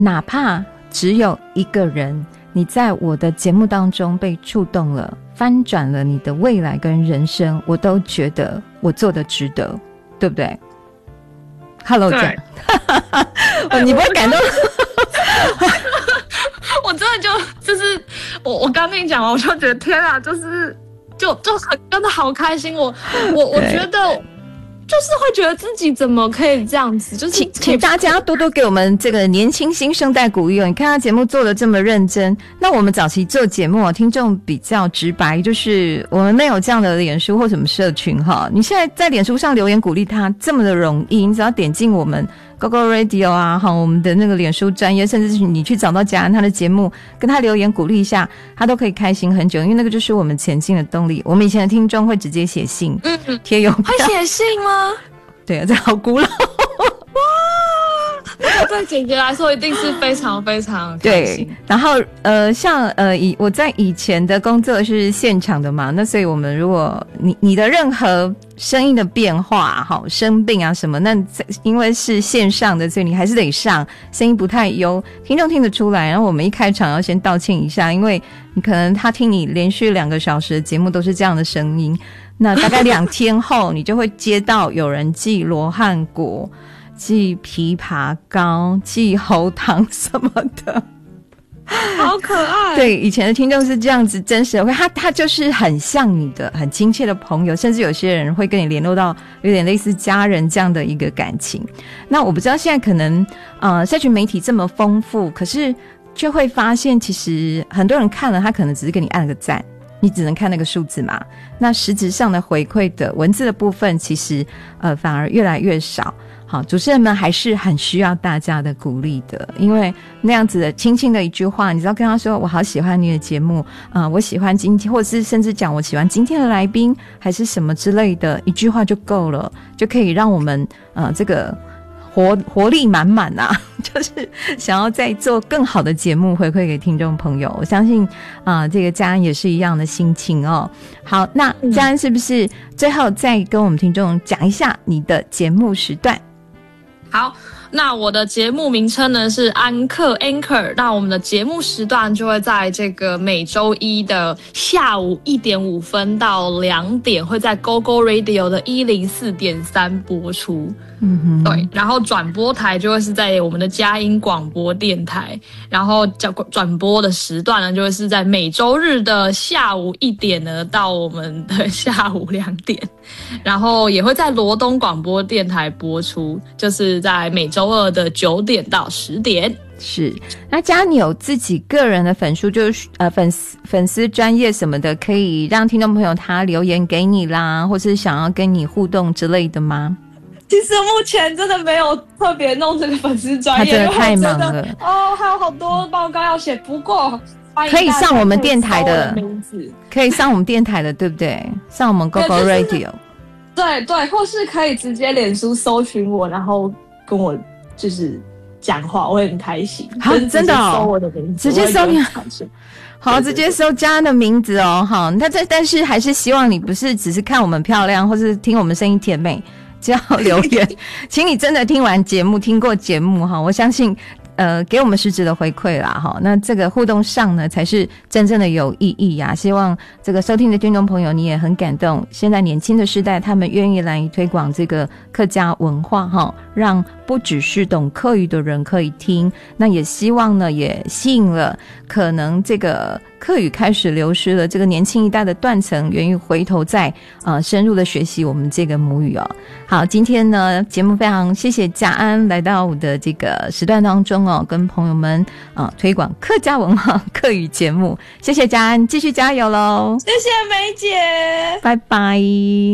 哪怕只有一个人，你在我的节目当中被触动了，翻转了你的未来跟人生，我都觉得我做的值得，对不对？ Hello 酱你不会感动我真的就是我刚跟你讲完，我就觉得天啊，就很真的好开心。我觉得就是会觉得自己怎么可以这样子，就是请大家多多给我们这个年轻新生代鼓励哦。你看他节目做得这么认真，那我们早期做节目听众比较直白，就是我们没有这样的脸书或什么社群哈。你现在在脸书上留言鼓励他这么的容易，你只要点进我们 GoGo Radio 啊，哈，我们的那个脸书专页，甚至是你去找到嘉安他的节目，跟他留言鼓励一下，他都可以开心很久，因为那个就是我们前进的动力。我们以前的听众会直接写信，贴邮票， 会写信吗？ 对啊，这好古老哇！对姐姐来说一定是非常非常开心。 对，然后像我在以前的工作是现场的嘛，那所以我们如果你的任何声音的变化，好生病啊什么，那因为是线上的，所以你还是得上，声音不太优，听众听得出来。然后我们一开场要先道歉一下，因为你可能他听你连续2个小时的节目都是这样的声音，那大概2天后你就会接到有人寄罗汉果、寄枇杷膏、寄喉糖什么的， 好可爱。 对，以前的听众是这样子真实的，他就是很像你的很亲切的朋友，甚至有些人会跟你联络到有点类似家人这样的一个感情。那我不知道现在可能社群媒体这么丰富，可是却会发现其实很多人看了他可能只是给你按了个赞，你只能看那个数字嘛，那实质上的回馈的文字的部分其实反而越来越少。好，主持人们还是很需要大家的鼓励的，因为那样子的轻轻的一句话，你只要跟他说我好喜欢你的节目我喜欢今天，或者是甚至讲我喜欢今天的来宾还是什么之类的，一句话就够了，就可以让我们这个活力满满啊，就是想要再做更好的节目回馈给听众朋友。我相信这个嘉安也是一样的心情哦。好，那嘉安是不是最后再跟我们听众讲一下你的节目时段？ 好，那我的节目名称呢是安克 Anchor， 那我们的节目时段就会在这个每周一的下午1点5分到2点，会在 GoGo Radio 的104.3播出。对，然后转播台就会是在我们的佳音广播电台，然后转播的时段呢就会是在每周日的下午1点呢到我们的下午2点，然后也会在罗东广播电台播出，就是在每周二的9点到10点。 是，那嘉安你有自己个人的粉丝，就是粉丝专页什么的，可以让听众朋友他留言给你啦，或是想要跟你互动之类的吗？ 其实目前真的没有特别弄这个粉丝专页， 他真的太忙了还有好多报告要写。不过可以上我们电台的名字，可以上我们电台的，对不对？上我们 GoGo Radio， 对对，或是可以直接脸书搜寻我，然后跟我就是讲话，我会很开心。 好，真的哦， 搜我的名字， 直接搜你。好，直接搜嘉安的名字哦。好，但是还是希望你不是只是看我们漂亮，或是听我们声音甜美就要留言，请你真的听完节目，听过节目哈，我相信给我们实质的回馈啦哈。那这个互动上呢，才是真正的有意义呀。希望这个收听的听众朋友你也很感动，现在年轻的世代他们愿意来推广这个客家文化哈，让不只是懂客语的人可以听，那也希望呢也吸引了可能这个客语开始流失了这个年轻一代的断层，愿意回头再深入的学习我们这个母语哦。好，今天呢节目非常谢谢嘉安来到我的这个时段当中哦，跟朋友们推广客家文化客语节目，谢谢嘉安，继续加油咯。 谢谢梅姐， 拜拜。